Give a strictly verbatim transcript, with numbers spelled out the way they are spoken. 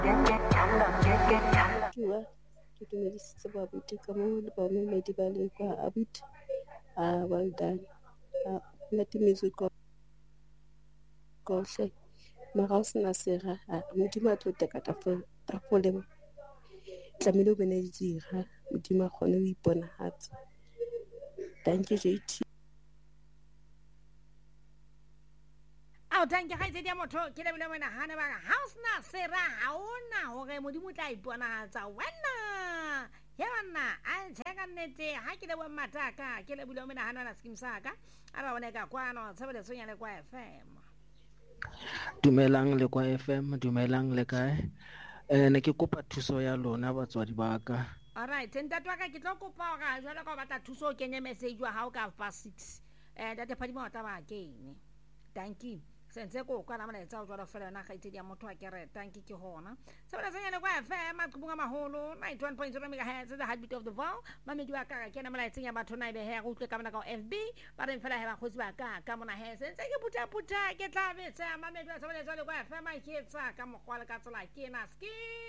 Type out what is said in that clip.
Jua ke dumedisitse babuti ka mo le baemedi ba le kwa abuti. Ah, well done. Uh, let music go go hle mara o sena sera modimo a tlo teka tafoleng tlamehile o bene le dira modimo a kgone ho iponahatsa. Thank you J T. Ao tanke ga itse dia motho ke le bile mona hana ba house na sera ha ona hore modimo tla iponahatsa wena he bana a tsheka nnete ha ke le wa mataka ke le bile mona hana na skim saka ara bona ka kwano tsebele sonya le kwa F M. Dumelang le kwa F M, dumelang le kae? Eh ne ke kopa thuso ya lona batswadi ba ka. Alright, ntatwa ka ke tlo kopa ga jwale ka batla thuso o kenye message wa ha o ka past six. Eh data phadimo ta ba kene. Thank you. Sense ko kwa na mona etsa o jwalo fela na ga itse dia motho a kere tanki ke hona sebele senya le kwa F M maqhubunga maholo ninety-one point zero megahertz the heartbeat of the vow mamedi wa ka ke na mona etsenya batho na ibe he go tle ka mona ka F B ba re fela he ba khotsi ba ka ka mona he sense ke puta puta ke tla be tsa mamedi wa sebele jwale kwa F M a ke etsa ka mogwa le ka tsela ke na ski